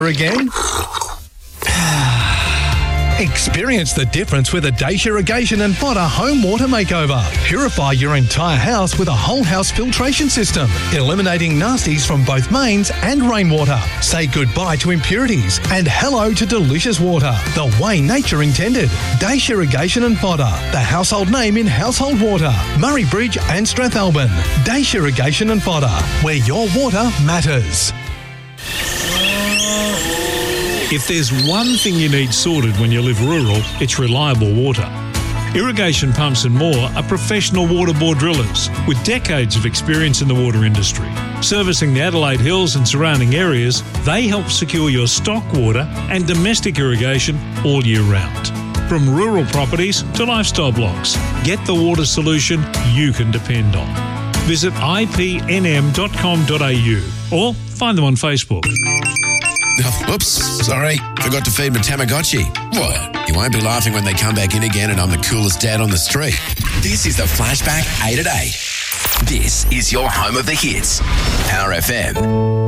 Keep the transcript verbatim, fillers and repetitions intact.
Again? Experience the difference with a Dacia Irrigation and Fodder home water makeover. Purify your entire house with a whole house filtration system, eliminating nasties from both mains and rainwater. Say goodbye to impurities and hello to delicious water, the way nature intended. Dacia Irrigation and Fodder, the household name in household water. Murray Bridge and Strathalbyn. Dacia Irrigation and Fodder, where your water matters. If there's one thing you need sorted when you live rural, it's reliable water. Irrigation Pumps and More are professional water bore drillers with decades of experience in the water industry. Servicing the Adelaide Hills and surrounding areas, they help secure your stock water and domestic irrigation all year round. From rural properties to lifestyle blocks, get the water solution you can depend on. Visit I P N M dot com dot A U or find them on Facebook. Oh, oops, sorry. Forgot to feed my Tamagotchi. What? You won't be laughing when they come back in again and I'm the coolest dad on the street. This is the Flashback eight at eight. This is your home of the hits. Power F M.